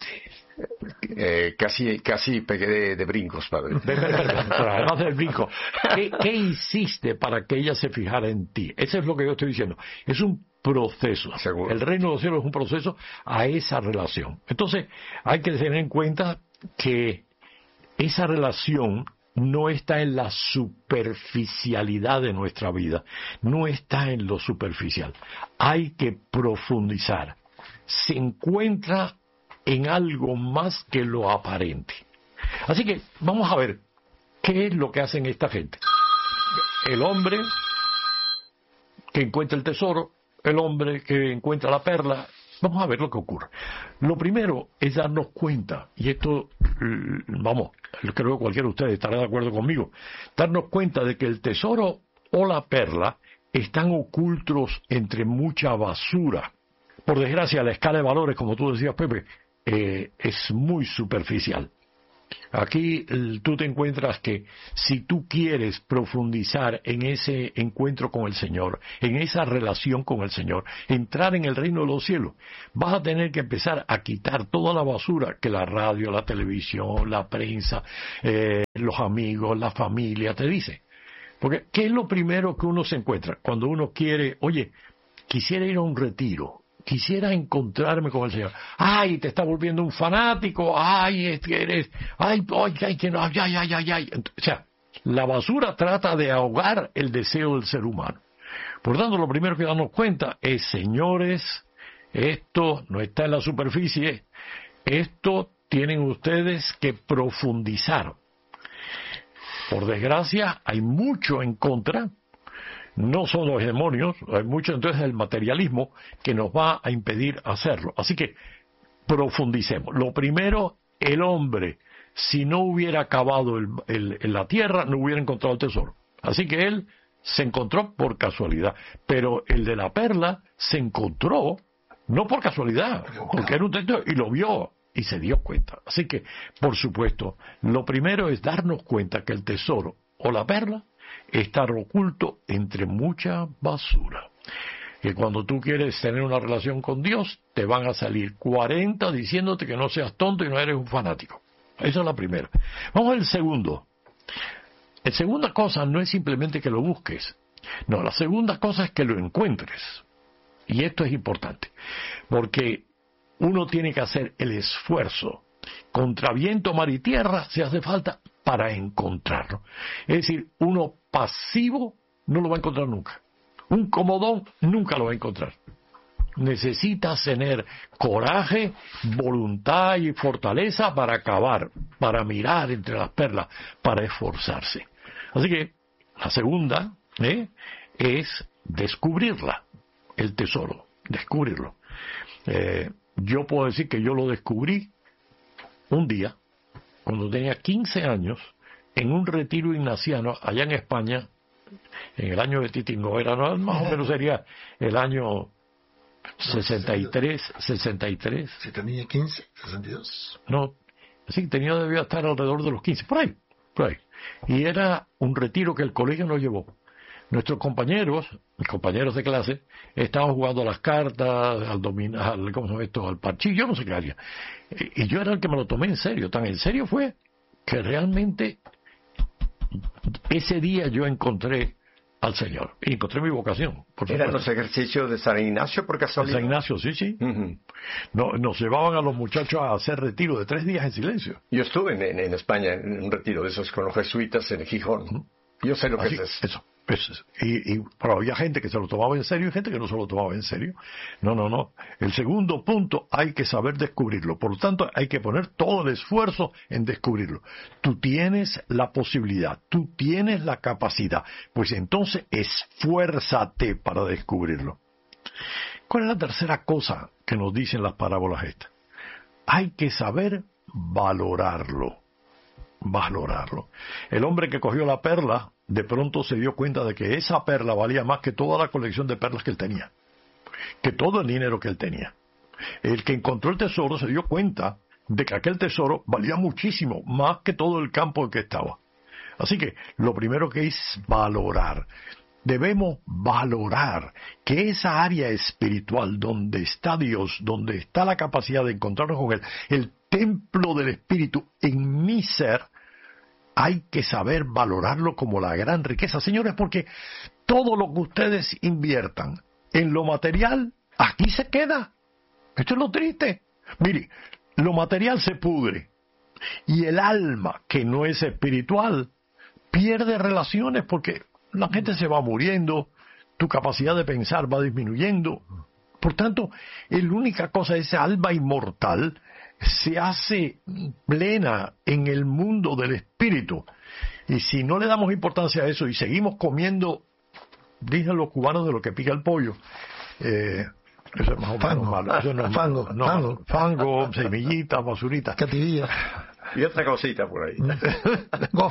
[SPEAKER 6] Eh, casi casi pegué de, de brincos, padre.
[SPEAKER 5] Además del brinco, ¿qué, ¿qué hiciste para que ella se fijara en ti? Eso es lo que yo estoy diciendo. Es un proceso.
[SPEAKER 6] Seguro.
[SPEAKER 5] El reino de los cielos es un proceso a esa relación. Entonces, hay que tener en cuenta que esa relación no está en la superficialidad de nuestra vida, no está en lo superficial. Hay que profundizar. Se encuentra en algo más que lo aparente. Así que vamos a ver qué es lo que hacen esta gente. El hombre que encuentra el tesoro, el hombre que encuentra la perla. Vamos a ver lo que ocurre. Lo primero es darnos cuenta, y esto, vamos, creo que cualquiera de ustedes estará de acuerdo conmigo, darnos cuenta de que el tesoro o la perla están ocultos entre mucha basura. Por desgracia, la escala de valores, como tú decías, Pepe, eh, es muy superficial. Aquí tú te encuentras que si tú quieres profundizar en ese encuentro con el Señor, en esa relación con el Señor, entrar en el reino de los cielos, vas a tener que empezar a quitar toda la basura que la radio, la televisión, la prensa, eh, los amigos, la familia te dicen. Porque, ¿qué es lo primero que uno se encuentra? Cuando uno quiere, oye, quisiera ir a un retiro, quisiera encontrarme con el Señor. Ay, te está volviendo un fanático, ay, es que eres, ay, ay, ay, que no, ay, ay, ay, ay. O sea, la basura trata de ahogar el deseo del ser humano. Por tanto, lo primero que darnos cuenta es, señores, esto no está en la superficie, esto tienen ustedes que profundizar. Por desgracia, hay mucho en contra. No son los demonios, hay mucho entonces del materialismo que nos va a impedir hacerlo. Así que profundicemos. Lo primero, el hombre, si no hubiera acabado el, el, en la tierra, no hubiera encontrado el tesoro. Así que él se encontró por casualidad. Pero el de la perla se encontró no por casualidad, porque era un tesoro y lo vio y se dio cuenta. Así que, por supuesto, lo primero es darnos cuenta que el tesoro o la perla está oculto entre mucha basura. Que cuando tú quieres tener una relación con Dios, te van a salir cuarenta diciéndote que no seas tonto y no eres un fanático. Esa es la primera. Vamos al segundo. La segunda cosa no es simplemente que lo busques. No, la segunda cosa es que lo encuentres. Y esto es importante. Porque uno tiene que hacer el esfuerzo. Contra viento, mar y tierra se hace falta para encontrarlo. Es decir, uno pasivo no lo va a encontrar nunca. Un comodón nunca lo va a encontrar. Necesitas tener coraje, voluntad y fortaleza para acabar, para mirar entre las perlas, para esforzarse. Así que la segunda ¿eh? es descubrirla, el tesoro, descubrirlo. Eh, yo puedo decir que yo lo descubrí un día, cuando tenía quince años, en un retiro ignaciano allá en España, en el año de Titingo, era más o menos sería el año sesenta y tres, sesenta y tres.
[SPEAKER 4] Si tenía quince, sesenta y dos.
[SPEAKER 5] No, así que tenía, debía estar alrededor de los quince, por ahí, por ahí. Y era un retiro que el colegio nos llevó. Nuestros compañeros, mis compañeros de clase, estaban jugando a las cartas, al dominar, al, ¿cómo se llama esto? Al parchís, yo no sé qué haría. Y, y yo era el que me lo tomé en serio. Tan en serio fue que realmente ese día yo encontré al Señor. Y encontré mi vocación.
[SPEAKER 6] ¿Eran los ejercicios de San Ignacio por casualidad?
[SPEAKER 5] San Ignacio, sí, sí.
[SPEAKER 6] Uh-huh.
[SPEAKER 5] No, nos llevaban a los muchachos a hacer retiro de tres días en silencio.
[SPEAKER 6] Yo estuve en, en, en España en un retiro de esos con los jesuitas en Gijón. Uh-huh. Yo sé lo que
[SPEAKER 5] Así,
[SPEAKER 6] es eso.
[SPEAKER 5] eso. Pues, y, y, pero había gente que se lo tomaba en serio y gente que no se lo tomaba en serio. No, no, no. El segundo punto, hay que saber descubrirlo. Por lo tanto, hay que poner todo el esfuerzo en descubrirlo. Tú tienes la posibilidad, tú tienes la capacidad. Pues entonces, esfuérzate para descubrirlo. ¿Cuál es la tercera cosa que nos dicen las parábolas estas? Hay que saber valorarlo. Valorarlo. El hombre que cogió la perla, de pronto se dio cuenta de que esa perla valía más que toda la colección de perlas que él tenía, que todo el dinero que él tenía. El que encontró el tesoro se dio cuenta de que aquel tesoro valía muchísimo, más que todo el campo en que estaba. Así que lo primero que es valorar. Debemos valorar que esa área espiritual donde está Dios, donde está la capacidad de encontrarnos con Él, el templo del Espíritu en mi ser, hay que saber valorarlo como la gran riqueza, señores, porque todo lo que ustedes inviertan en lo material, aquí se queda. Esto es lo triste. Mire, lo material se pudre y el alma, que no es espiritual, pierde relaciones porque la gente se va muriendo, tu capacidad de pensar va disminuyendo. Por tanto, la única cosa, esa alma inmortal, se hace plena en el mundo del espíritu. Y si no le damos importancia a eso y seguimos comiendo, dicen los cubanos, de lo que pica el pollo, eh, eso es más o menos malo. Eso no es
[SPEAKER 4] fango,
[SPEAKER 5] malo. No,
[SPEAKER 4] fango,
[SPEAKER 5] fango, semillitas, basuritas.
[SPEAKER 4] Catibilla.
[SPEAKER 6] Y otra cosita por ahí.
[SPEAKER 4] Gofio.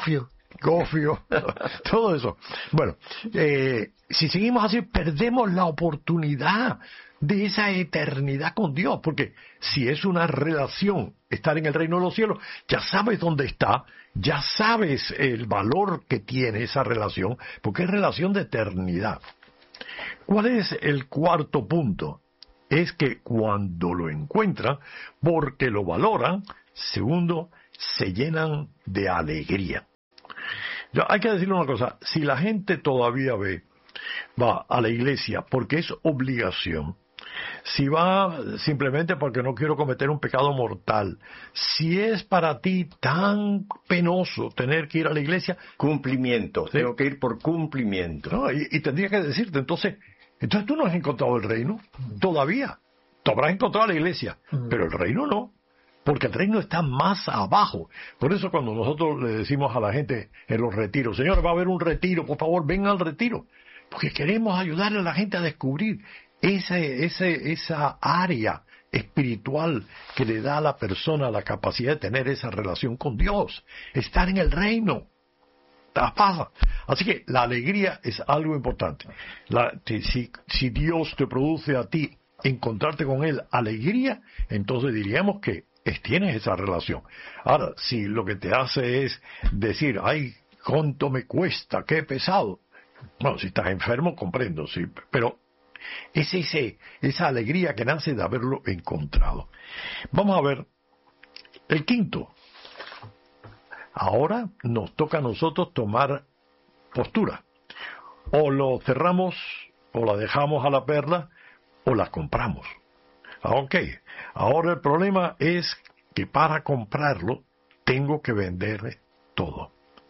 [SPEAKER 5] Gofio, todo eso. Bueno, eh, si seguimos así, perdemos la oportunidad de esa eternidad con Dios, porque si es una relación, estar en el reino de los cielos, ya sabes dónde está, ya sabes el valor que tiene esa relación, porque es relación de eternidad. ¿Cuál es el cuarto punto? Es que cuando lo encuentran, porque lo valoran, segundo, se llenan de alegría. Ya, hay que decirle una cosa, si la gente todavía ve, va a la iglesia porque es obligación, si va simplemente porque no quiero cometer un pecado mortal, si es para ti tan penoso tener que ir a la iglesia,
[SPEAKER 6] cumplimiento,
[SPEAKER 5] ¿sí?
[SPEAKER 6] Tengo que ir por cumplimiento.
[SPEAKER 5] No, y, y tendría que decirte, entonces, entonces tú no has encontrado el reino, todavía, tú habrás encontrado la iglesia, mm. pero el reino no. Porque el reino está más abajo. Por eso cuando nosotros le decimos a la gente en los retiros, señor, va a haber un retiro, por favor, vengan al retiro. Porque queremos ayudarle a la gente a descubrir ese, ese, esa área espiritual que le da a la persona la capacidad de tener esa relación con Dios. Estar en el reino. Pasa. Así que la alegría es algo importante. La, si, si Dios te produce a ti encontrarte con Él alegría, entonces diríamos que tienes esa relación. Ahora, si lo que te hace es decir, ay, cuánto me cuesta, qué pesado. Bueno, si estás enfermo, comprendo, sí, pero es ese, esa alegría que nace de haberlo encontrado. Vamos a ver el quinto. Ahora nos toca a nosotros tomar postura. O lo cerramos, o la dejamos a la perla, o la compramos. Ok, ahora el problema es que para comprarlo tengo que vender todo.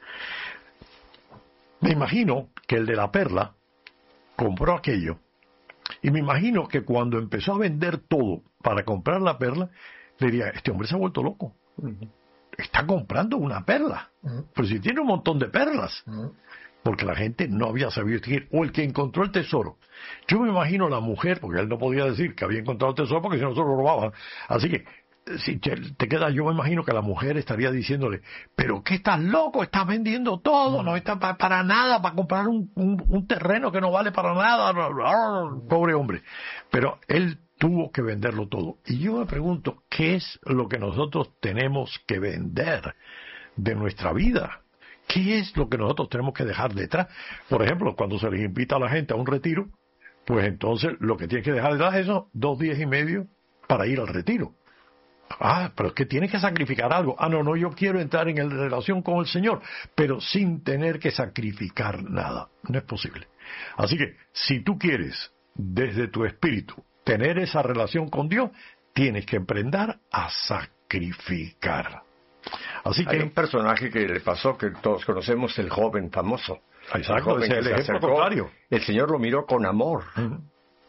[SPEAKER 5] Me imagino que el de la perla compró aquello y me imagino que cuando empezó a vender todo para comprar la perla, le diría, este hombre se ha vuelto loco. Uh-huh. Está comprando una perla, uh-huh. pero si tiene un montón de perlas. Uh-huh. Porque la gente no había sabido distinguir, o el que encontró el tesoro. Yo me imagino la mujer, porque él no podía decir que había encontrado el tesoro, porque si no se lo robaban. Así que, si te queda, yo me imagino que la mujer estaría diciéndole, pero ¿qué estás loco? Estás vendiendo todo, no está pa, para nada, para comprar un, un, un terreno que no vale para nada. Pobre hombre. Pero él tuvo que venderlo todo. Y yo me pregunto, ¿qué es lo que nosotros tenemos que vender de nuestra vida? ¿Qué es lo que nosotros tenemos que dejar detrás? Por ejemplo, cuando se les invita a la gente a un retiro, pues entonces lo que tienes que dejar detrás es eso, dos días y medio para ir al retiro. Ah, pero es que tienes que sacrificar algo. Ah, no, no, yo quiero entrar en relación con el Señor, pero sin tener que sacrificar nada. No es posible. Así que, si tú quieres, desde tu espíritu, tener esa relación con Dios, tienes que aprender a sacrificar. Así que
[SPEAKER 6] hay un personaje que le pasó, que todos conocemos, el joven famoso.
[SPEAKER 5] Exacto,
[SPEAKER 6] el joven
[SPEAKER 5] es el ejemplo contrario.
[SPEAKER 6] El Señor lo miró con amor. Uh-huh.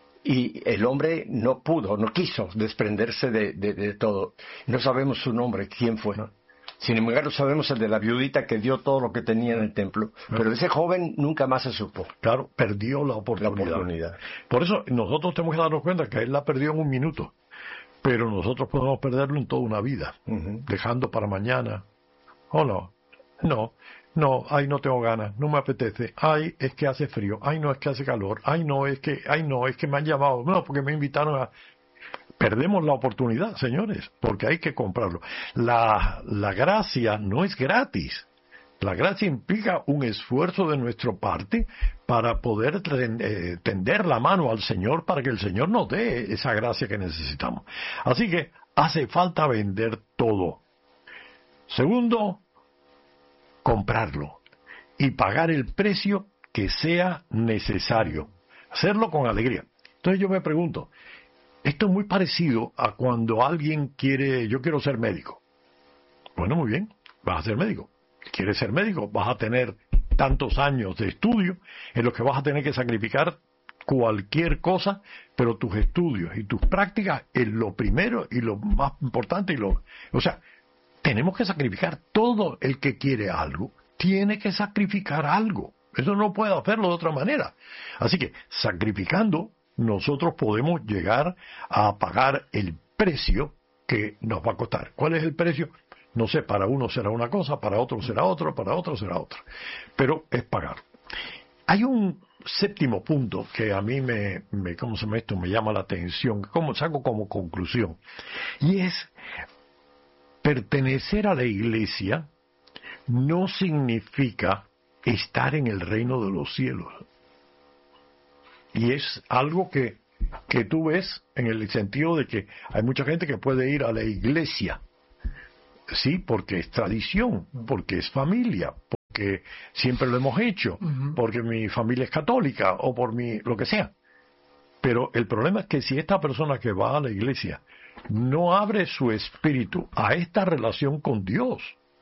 [SPEAKER 6] Y el hombre no pudo, no quiso desprenderse de, de, de todo. No sabemos su nombre, quién fue. No. Sin embargo, sabemos el de la viudita que dio todo lo que tenía en el templo. Uh-huh. Pero ese joven nunca más se supo.
[SPEAKER 5] Claro, perdió la oportunidad. la oportunidad. Por eso nosotros tenemos que darnos cuenta que él la perdió en un minuto. Pero nosotros podemos perderlo en toda una vida, uh-huh. dejando para mañana. ¿O no? No, no, ay, no tengo ganas, no me apetece. Ay, es que hace frío. Ay, no, es que hace calor. Ay, no, es que, ay, no, es que me han llamado. No, porque me invitaron a... Perdemos la oportunidad, señores, porque hay que comprarlo. La, la gracia no es gratis. La gracia implica un esfuerzo de nuestra parte para poder eh, tender la mano al Señor para que el Señor nos dé esa gracia que necesitamos. Así que hace falta vender todo. Segundo, comprarlo y pagar el precio que sea necesario. Hacerlo con alegría. Entonces yo me pregunto, esto es muy parecido a cuando alguien quiere, yo quiero ser médico. Bueno, muy bien, vas a ser médico. ¿Quieres ser médico? Vas a tener tantos años de estudio en los que vas a tener que sacrificar cualquier cosa, pero tus estudios y tus prácticas es lo primero y lo más importante. y lo, O sea, tenemos que sacrificar. Todo el que quiere algo tiene que sacrificar algo. Eso no puede hacerlo de otra manera. Así que, sacrificando, nosotros podemos llegar a pagar el precio que nos va a costar. ¿Cuál es el precio? No sé, para uno será una cosa, para otro será otra, para otro será otra. Pero es pagar. Hay un séptimo punto que a mí me, me ¿cómo se llama esto? Me llama la atención, como saco como conclusión. Y es, pertenecer a la iglesia no significa estar en el reino de los cielos. Y es algo que, que tú ves en el sentido de que hay mucha gente que puede ir a la iglesia, sí, porque es tradición, porque es familia, porque siempre lo hemos hecho, uh-huh. porque mi familia es católica o por mi lo que sea. Pero el problema es que si esta persona que va a la iglesia no abre su espíritu a esta relación con Dios,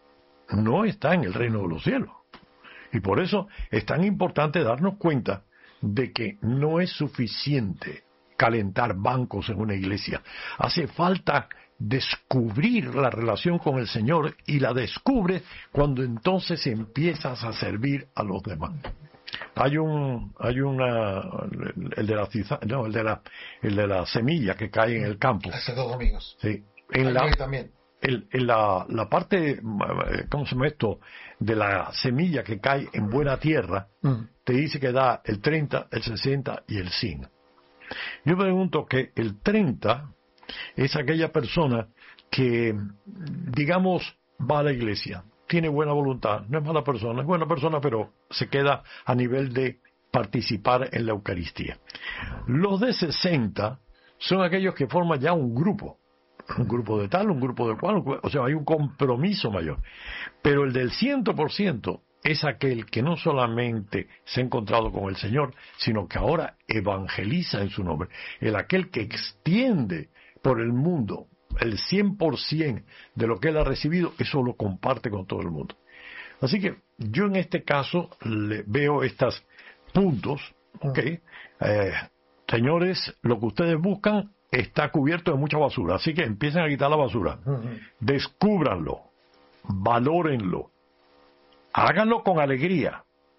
[SPEAKER 5] no está en el reino de los cielos. Y por eso es tan importante darnos cuenta de que no es suficiente calentar bancos en una iglesia. Hace falta descubrir la relación con el Señor, y la descubres cuando entonces empiezas a servir a los demás. Hay un, hay una, el de la ciza, no, el de la, el de la semilla que cae en el campo.
[SPEAKER 4] Hace dos domingos.
[SPEAKER 5] Sí. En la,
[SPEAKER 4] también.
[SPEAKER 5] El, en la, la parte, ¿cómo se llama esto? De la semilla que cae en buena tierra, mm. te dice que da el treinta, el sesenta y el cien. Yo pregunto que el treinta es aquella persona que, digamos, va a la iglesia, tiene buena voluntad, no es mala persona, es buena persona, pero se queda a nivel de participar en la Eucaristía. Los de sesenta son aquellos que forman ya un grupo, un grupo de tal, un grupo de cual, o sea, hay un compromiso mayor. Pero el del cien por ciento es aquel que no solamente se ha encontrado con el Señor, sino que ahora evangeliza en su nombre. El aquel que extiende por el mundo el cien por ciento de lo que él ha recibido, eso lo comparte con todo el mundo. Así que yo en este caso le veo estos puntos, ¿ok? Eh, señores, lo que ustedes buscan está cubierto de mucha basura, así que empiecen a quitar la basura. Descúbranlo, valórenlo, háganlo con alegría,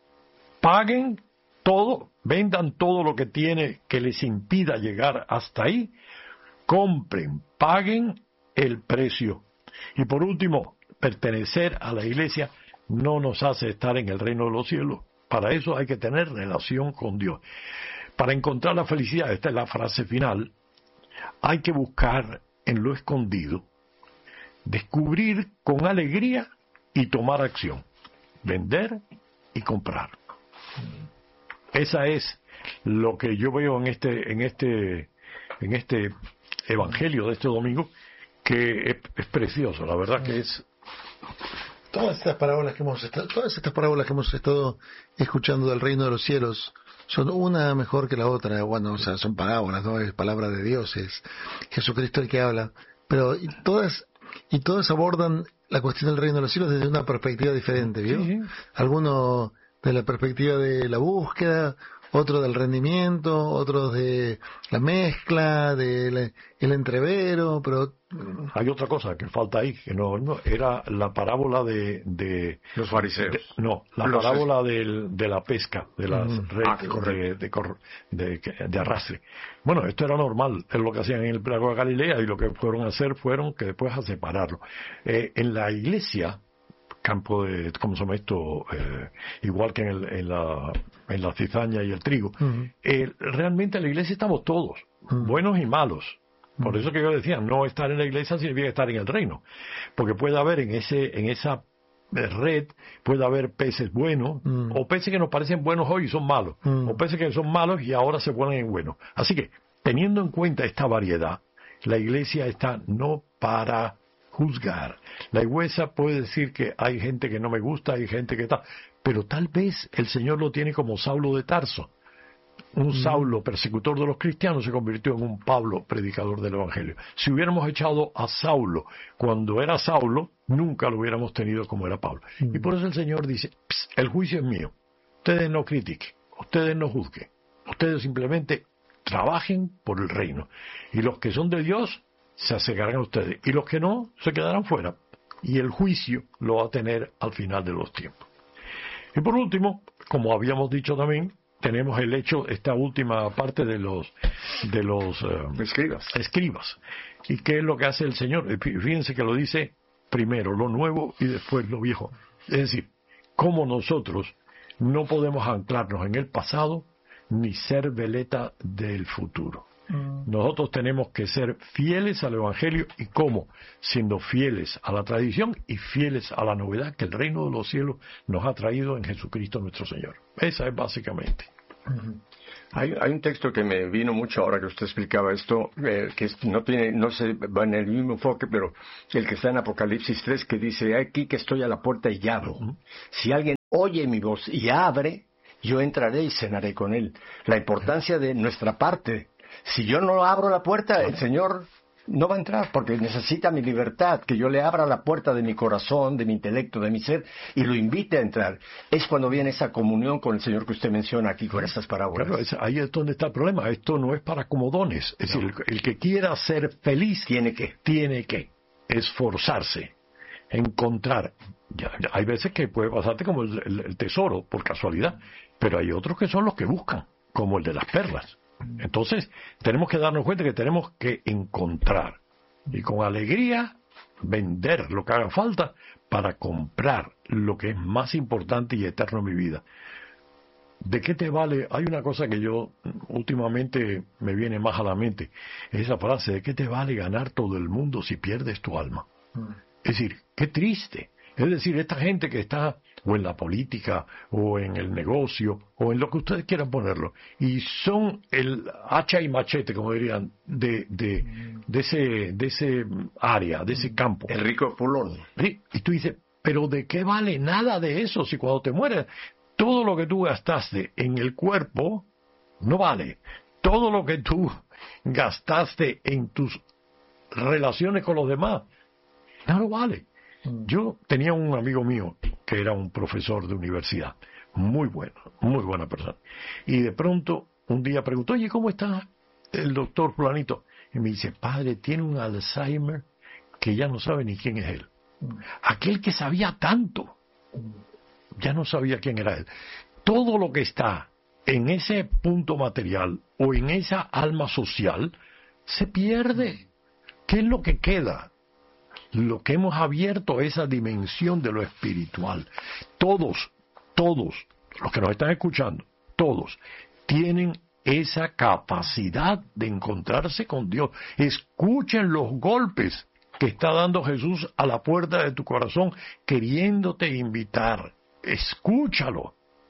[SPEAKER 5] paguen todo, vendan todo lo que tiene que les impida llegar hasta ahí, compren, paguen el precio. Y por último, pertenecer a la iglesia no nos hace estar en el reino de los cielos. Para eso hay que tener relación con Dios. Para encontrar la felicidad, esta es la frase final, hay que buscar en lo escondido, descubrir con alegría y tomar acción, vender y comprar. Esa es lo que yo veo en este, en este, en este evangelio de este domingo, que es, es precioso, la verdad que es.
[SPEAKER 4] Todas estas parábolas que hemos estado, todas estas parábolas que hemos estado escuchando del reino de los cielos son una mejor que la otra. Bueno, o sea, son parábolas, no es palabra de Dios, es Jesucristo el que habla, pero y todas y todas abordan la cuestión del reino de los cielos desde una perspectiva diferente, ¿vio? Sí, sí. Algunos de la perspectiva de la búsqueda, otros del rendimiento, otros de la mezcla, del el entrevero, pero
[SPEAKER 5] hay otra cosa que falta ahí, que no, no era la parábola de, de
[SPEAKER 6] los fariseos.
[SPEAKER 5] De, no, la los parábola del, de la pesca, de las mm. redes ah, de, de, de, de, de arrastre. Bueno, esto era normal, es lo que hacían en el lago de Galilea, y lo que fueron a hacer fueron que después a separarlo. Eh, en la iglesia, campo de, ¿cómo se llama esto? Eh, igual que en, el, en la en la cizaña y el trigo. Uh-huh. Eh, realmente en la iglesia estamos todos, uh-huh. buenos y malos. Por uh-huh. eso que yo decía, no estar en la iglesia significa estar en el reino. Porque puede haber en ese en esa red, puede haber peces buenos, uh-huh. o peces que nos parecen buenos hoy y son malos, uh-huh. o peces que son malos y ahora se ponen en buenos. Así que, teniendo en cuenta esta variedad, la iglesia está no para juzgar. La iglesia puede decir que hay gente que no me gusta, hay gente que está, pero tal vez el Señor lo tiene como Saulo de Tarso. Un mm. Saulo persecutor de los cristianos se convirtió en un Pablo predicador del Evangelio. Si hubiéramos echado a Saulo cuando era Saulo, nunca lo hubiéramos tenido como era Pablo. Mm. Y por eso el Señor dice, el juicio es mío. Ustedes no critiquen, ustedes no juzguen, ustedes simplemente trabajen por el reino. Y los que son de Dios se acercarán a ustedes, y los que no, se quedarán fuera. Y el juicio lo va a tener al final de los tiempos. Y por último, como habíamos dicho también, tenemos el hecho, esta última parte de los de los uh,
[SPEAKER 6] escribas.
[SPEAKER 5] escribas. ¿Y qué es lo que hace el Señor? Fíjense que lo dice primero lo nuevo y después lo viejo. Es decir, como nosotros no podemos anclarnos en el pasado ni ser veleta del futuro. Mm. Nosotros tenemos que ser fieles al Evangelio. ¿Y cómo? Siendo fieles a la tradición y fieles a la novedad que el reino de los cielos nos ha traído en Jesucristo nuestro Señor. Esa es básicamente.
[SPEAKER 6] Uh-huh. Hay, hay un texto que me vino mucho ahora que usted explicaba esto, eh, que no tiene, no se va en el mismo enfoque, pero el que está en Apocalipsis tres, que dice: aquí que estoy a la puerta y llamo. Uh-huh. Si alguien oye mi voz y abre, yo entraré y cenaré con él. La importancia de nuestra parte. Si yo no abro la puerta, el Señor no va a entrar, porque necesita mi libertad, que yo le abra la puerta de mi corazón, de mi intelecto, de mi ser, y lo invite a entrar. Es cuando viene esa comunión con el Señor que usted menciona aquí, con estas parábolas.
[SPEAKER 5] Claro, es, ahí es donde está el problema. Esto no es para comodones. Es no. decir, el, el que quiera ser feliz
[SPEAKER 6] tiene que,
[SPEAKER 5] tiene que esforzarse, encontrar. Ya, ya, hay veces que puede pasarte como el, el, el tesoro, por casualidad, pero hay otros que son los que buscan, como el de las perlas. Entonces, tenemos que darnos cuenta que tenemos que encontrar y con alegría vender lo que haga falta para comprar lo que es más importante y eterno en mi vida. ¿De qué te vale? Hay una cosa que yo últimamente me viene más a la mente, es esa frase: ¿de qué te vale ganar todo el mundo si pierdes tu alma? Mm. Es decir, qué triste. Es decir, esta gente que está o en la política, o en el negocio, o en lo que ustedes quieran ponerlo, y son el hacha y machete, como dirían, de de, de ese de ese área, de ese campo.
[SPEAKER 6] El rico fulón.
[SPEAKER 5] Sí, y tú dices, pero ¿de qué vale nada de eso si cuando te mueres todo lo que tú gastaste en el cuerpo no vale? Todo lo que tú gastaste en tus relaciones con los demás no lo vale. Yo tenía un amigo mío que era un profesor de universidad, muy bueno, muy buena persona. Y de pronto, un día preguntó: oye, ¿cómo está el doctor fulanito? Y me dice: padre, tiene un Alzheimer que ya no sabe ni quién es él. Aquel que sabía tanto, ya no sabía quién era él. Todo lo que está en ese punto material o en esa alma social se pierde. ¿Qué es lo que queda? Lo que hemos abierto, esa dimensión de lo espiritual. Todos, todos, los que nos están escuchando, todos, tienen esa capacidad de encontrarse con Dios. Escuchen los golpes que está dando Jesús a la puerta de tu corazón, queriéndote invitar. Escúchalo.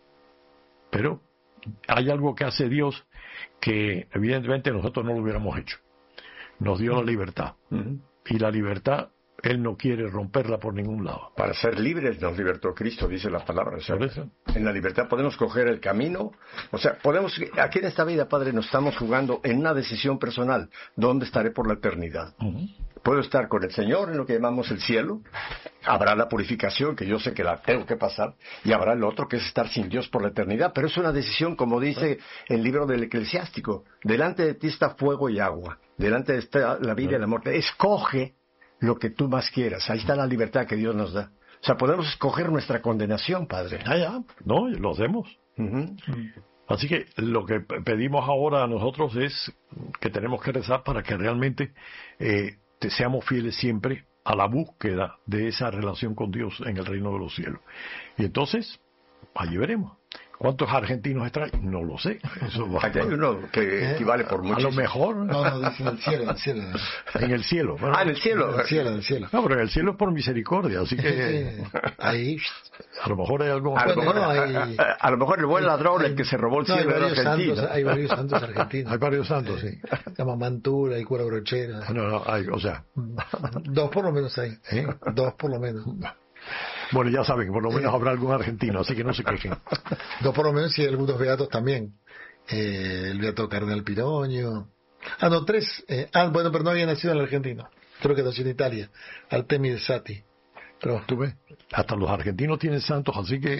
[SPEAKER 5] Pero hay algo que hace Dios que evidentemente nosotros no lo hubiéramos hecho. Nos dio la libertad. Uh-huh. Y la libertad Él no quiere romperla por ningún lado.
[SPEAKER 6] Para ser libres nos libertó Cristo, dice la palabra. O sea, en la libertad podemos coger el camino. O sea, podemos, aquí en esta vida, Padre, nos estamos jugando en una decisión personal. ¿Dónde estaré por la eternidad? Uh-huh. Puedo estar con el Señor en lo que llamamos el cielo. Habrá la purificación, que yo sé que la tengo que pasar. Y habrá el otro, que es estar sin Dios por la eternidad. Pero es una decisión, como dice el libro del Eclesiástico. Delante de ti está fuego y agua. Delante de ti está la vida uh-huh. y la muerte. Escoge lo que tú más quieras. Ahí está la libertad que Dios nos da. O sea, podemos escoger nuestra condenación, Padre.
[SPEAKER 5] Ah, ya, no, lo hacemos. Uh-huh. Así que lo que pedimos ahora a nosotros es que tenemos que rezar para que realmente eh, te seamos fieles siempre a la búsqueda de esa relación con Dios en el reino de los cielos. Y entonces, allí veremos. ¿Cuántos argentinos están? No lo sé. Eso va.
[SPEAKER 6] Aquí hay uno que equivale por mucho.
[SPEAKER 5] A lo mejor.
[SPEAKER 4] No, no, dice en el cielo, en el cielo.
[SPEAKER 5] En el cielo. Bueno,
[SPEAKER 6] ah, en el cielo.
[SPEAKER 4] En el cielo, en el cielo.
[SPEAKER 5] No, pero en el cielo es por misericordia, así que...
[SPEAKER 4] Ahí.
[SPEAKER 5] A lo mejor hay algo...
[SPEAKER 6] A lo mejor, no, hay... a lo mejor el buen ladrón, hay, el que se robó el cielo
[SPEAKER 4] no,
[SPEAKER 6] de Argentina.
[SPEAKER 4] Santos, hay varios santos argentinos.
[SPEAKER 5] Hay varios santos, sí.
[SPEAKER 4] La Mamantura, el cura Brochera.
[SPEAKER 5] No, no, hay, o sea...
[SPEAKER 4] Dos por lo menos hay. ¿Eh? Dos por lo menos.
[SPEAKER 5] Bueno, ya saben, por lo menos habrá algún argentino, así que no se quejen.
[SPEAKER 4] Dos por lo menos y algunos beatos también. Eh, el beato Cardenal Piroño. Ah, no, tres. Eh, ah, bueno, pero no había nacido en la Argentina. Creo que nació en Italia. Artemide Sati. Pero
[SPEAKER 5] tú ves, hasta los argentinos tienen santos, así que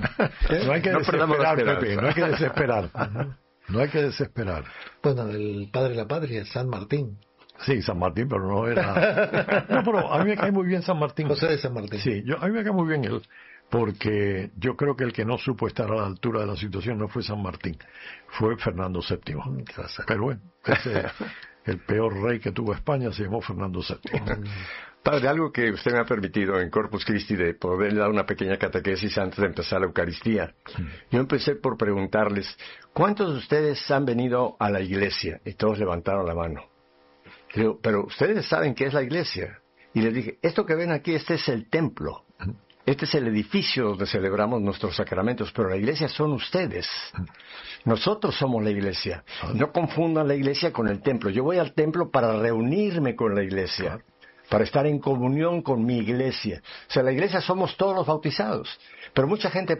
[SPEAKER 5] no hay que
[SPEAKER 6] no
[SPEAKER 5] desesperar, Pepe, no hay que desesperar. No hay que desesperar.
[SPEAKER 4] Bueno, el padre de la patria, San Martín.
[SPEAKER 5] Sí, San Martín, pero no era... No, pero a mí me cae muy bien San Martín.
[SPEAKER 4] José de San Martín.
[SPEAKER 5] Sí, yo, a mí me cae muy bien él, porque yo creo que el que no supo estar a la altura de la situación no fue San Martín, fue Fernando séptimo. Pero bueno, ese, el peor rey que tuvo España se llamó Fernando séptimo.
[SPEAKER 6] Padre, algo que usted me ha permitido en Corpus Christi de poder dar una pequeña catequesis antes de empezar la Eucaristía. Yo empecé por preguntarles, ¿cuántos de ustedes han venido a la iglesia? Y todos levantaron la mano. Digo, pero ustedes saben qué es la iglesia. Y les dije, esto que ven aquí, este es el templo. Este es el edificio donde celebramos nuestros sacramentos, pero la iglesia son ustedes. Nosotros somos la iglesia. No confundan la iglesia con el templo. Yo voy al templo para reunirme con la iglesia, para estar en comunión con mi iglesia. O sea, la iglesia somos todos los bautizados. Pero mucha gente